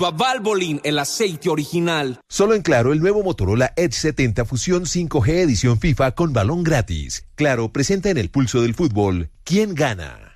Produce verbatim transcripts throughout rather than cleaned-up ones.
Valvoline, el aceite original. Solo en Claro, el nuevo Motorola Edge setenta Fusión cinco G edición FIFA con balón gratis. Claro, presenta en el pulso del fútbol. ¿Quién gana?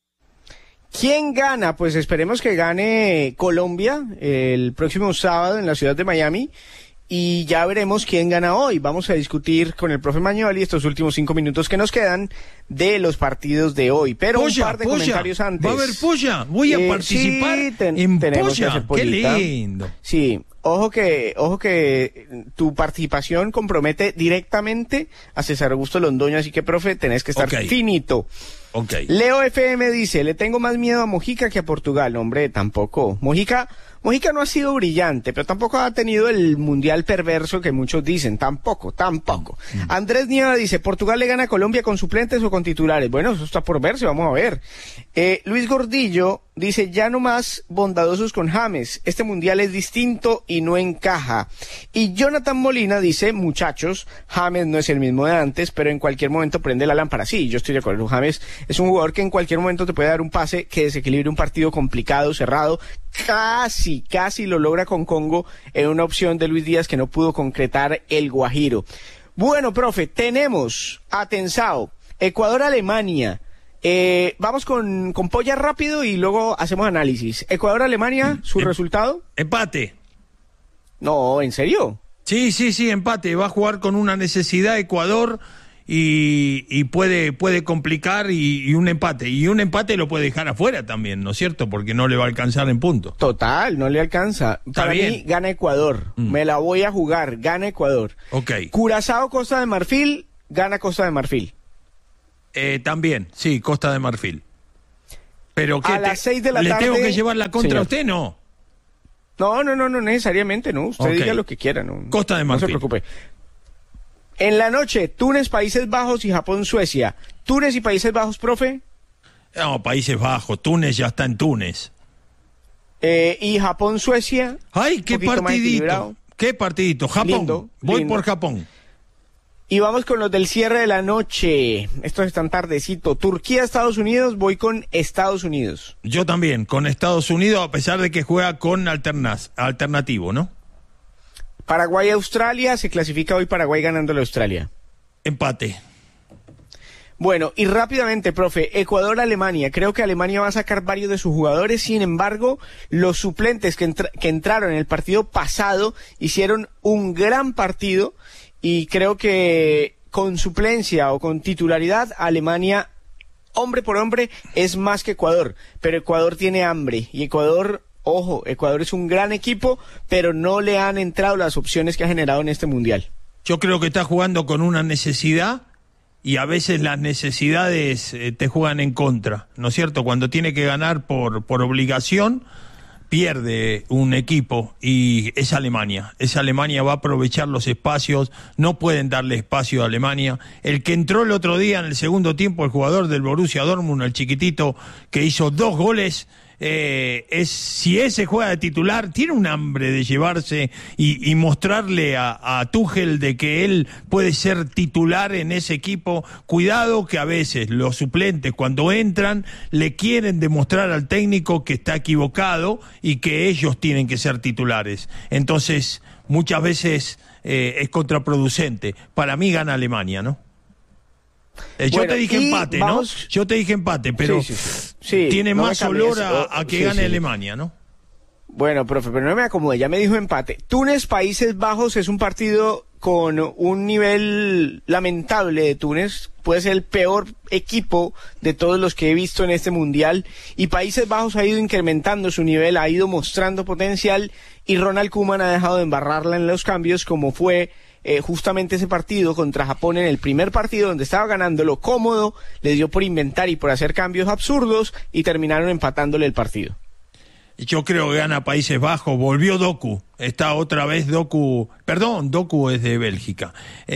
¿Quién gana? Pues esperemos que gane Colombia el próximo sábado en la ciudad de Miami. Y ya veremos quién gana hoy. Vamos a discutir con el profe Magnoli estos últimos cinco minutos que nos quedan de los partidos de hoy. Pero polla, un par de polla. comentarios antes. Va a haber polla. Voy a eh, participar sí, ten, en polla. Qué lindo. Sí, ojo que, ojo que tu participación compromete directamente a César Augusto Londoño, así que, profe, tenés que estar okay. finito. Okay. Leo F M dice, le tengo más miedo a Mojica que a Portugal. Hombre, tampoco. Mojica... Mojica no ha sido brillante, pero tampoco ha tenido el mundial perverso que muchos dicen. Tampoco, tampoco. Mm. Andrés Nieva dice, ¿Portugal le gana a Colombia con suplentes o con titulares? Bueno, eso está por verse, vamos a ver. Eh, Luis Gordillo dice, ya no más bondadosos con James. Este mundial es distinto y no encaja. Y Jonathan Molina dice, muchachos, James no es el mismo de antes, pero en cualquier momento prende la lámpara. Sí, yo estoy de acuerdo. James es un jugador que en cualquier momento te puede dar un pase que desequilibre un partido complicado, cerrado. Casi, casi lo logra con Congo en una opción de Luis Díaz que no pudo concretar el Guajiro. Bueno, profe, tenemos a Tensao, Ecuador-Alemania. Eh, vamos con, con Polla rápido y luego hacemos análisis. Ecuador-Alemania, ¿su em, resultado? Empate. No, ¿en serio? Sí, sí, sí, empate. Va a jugar con una necesidad Ecuador y, y puede, puede complicar y, y un empate. Y un empate lo puede dejar afuera también, ¿no es cierto? Porque no le va a alcanzar en puntos. Total, no le alcanza. Para bien. mí, gana Ecuador. Mm. Me la voy a jugar, gana Ecuador. Ok. Curazao, Costa de Marfil, gana Costa de Marfil. Eh, también, sí, Costa de Marfil. Pero ¿qué a te, las seis de la ¿le tarde, tengo que llevar la contra señor. a usted? No. No, no, no, no necesariamente, no. Usted okay. diga lo que quiera, no. Costa de Marfil. No se preocupe. En la noche, Túnez, Países Bajos y Japón, Suecia. ¿Túnez y Países Bajos, profe? No, Países Bajos. Túnez ya está en Túnez. Eh, ¿Y Japón, Suecia? ¡Ay, qué partidito! ¡Qué partidito! Japón. Lindo, Voy lindo. por Japón. Y vamos con los del cierre de la noche. Estos están tardecito. Turquía, Estados Unidos, voy con Estados Unidos. Yo también, con Estados Unidos, a pesar de que juega con alternas, alternativo, ¿no? Paraguay, Australia, se clasifica hoy Paraguay ganándole a Australia. Empate. Bueno, y rápidamente, profe, Ecuador, Alemania. Creo que Alemania va a sacar varios de sus jugadores, sin embargo, los suplentes que, entra- que entraron en el partido pasado hicieron un gran partido y creo que con suplencia o con titularidad, Alemania, hombre por hombre, es más que Ecuador, pero Ecuador tiene hambre y Ecuador... Ojo, Ecuador es un gran equipo, pero no le han entrado las opciones que ha generado en este mundial. Yo creo que está jugando con una necesidad y a veces las necesidades eh, te juegan en contra, ¿no es cierto? Cuando tiene que ganar por, por obligación, pierde un equipo y es Alemania. Esa Alemania va a aprovechar los espacios, no pueden darle espacio a Alemania. El que entró el otro día en el segundo tiempo, el jugador del Borussia Dortmund, el chiquitito, que hizo dos goles... Eh, es si ese juega de titular, tiene un hambre de llevarse y, y mostrarle a, a Tuchel de que él puede ser titular en ese equipo. Cuidado que a veces los suplentes cuando entran le quieren demostrar al técnico que está equivocado y que ellos tienen que ser titulares. Entonces muchas veces eh, es contraproducente. Para mí gana Alemania, ¿no? Eh, bueno, yo te dije empate, vamos... ¿no? Yo te dije empate, pero sí, sí, sí. Sí, tiene no más olor a, a que sí, gane sí. Alemania, ¿no? Bueno, profe, pero no me acomode, ya me dijo empate. Túnez, Países Bajos es un partido con un nivel lamentable de Túnez, puede ser el peor equipo de todos los que he visto en este mundial, y Países Bajos ha ido incrementando su nivel, ha ido mostrando potencial, y Ronald Koeman ha dejado de embarrarla en los cambios, como fue eh, justamente ese partido contra Japón en el primer partido, donde estaba ganándolo cómodo, le dio por inventar y por hacer cambios absurdos, y terminaron empatándole el partido. Yo creo que gana Países Bajos, volvió Doku, está otra vez Doku, perdón, Doku es de Bélgica,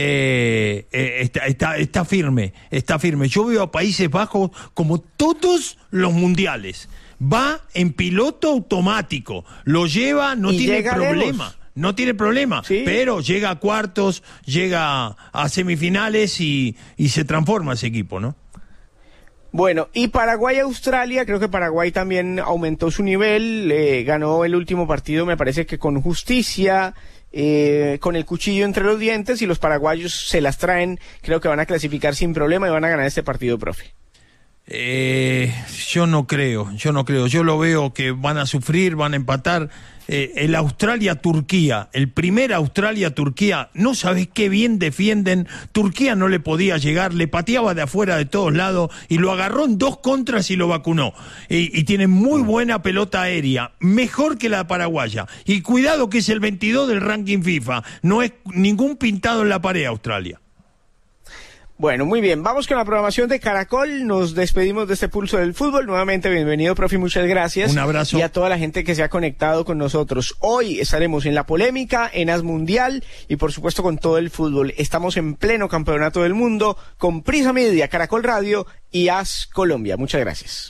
eh, eh, está, está, está firme, está firme. Yo veo a Países Bajos como todos los mundiales, va en piloto automático, lo lleva, no tiene problema. Lejos. No tiene problema, ¿sí? Pero llega a cuartos, llega a semifinales y, y se transforma ese equipo, ¿no? Bueno, y Paraguay-Australia, creo que Paraguay también aumentó su nivel, eh, ganó el último partido, me parece que con justicia, eh, con el cuchillo entre los dientes, y los paraguayos se las traen, creo que van a clasificar sin problema y van a ganar este partido, profe. Eh, yo no creo, yo no creo, yo lo veo que van a sufrir, van a empatar. Eh, el Australia-Turquía, el primer Australia-Turquía, no sabés qué bien defienden. Turquía no le podía llegar, le pateaba de afuera de todos lados y lo agarró en dos contras y lo vacunó. Y, y tiene muy buena pelota aérea, mejor que la paraguaya. Y cuidado que es el veintidós del ranking FIFA, no es ningún pintado en la pared Australia. Bueno, muy bien, vamos con la programación de Caracol, nos despedimos de este Pulso del Fútbol, nuevamente bienvenido, profe, muchas gracias. Un abrazo. Y a toda la gente que se ha conectado con nosotros. Hoy estaremos en la polémica, en As Mundial y por supuesto con todo el fútbol. Estamos en pleno campeonato del mundo con Prisa Media, Caracol Radio y As Colombia. Muchas gracias.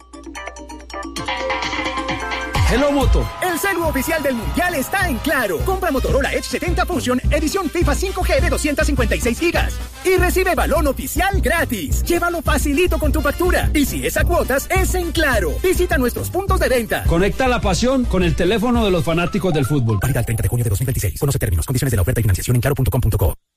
Hello Moto. El celu oficial del Mundial está en Claro. Compra Motorola Edge setenta Fusion, edición FIFA cinco G de doscientos cincuenta y seis gigas. Y recibe balón oficial gratis. Llévalo facilito con tu factura. Y si es a cuotas, es en Claro. Visita nuestros puntos de venta. Conecta la pasión con el teléfono de los fanáticos del fútbol. Válida el treinta de junio de dos mil veintiséis. Conoce términos, condiciones de la oferta y financiación en claro punto com punto co.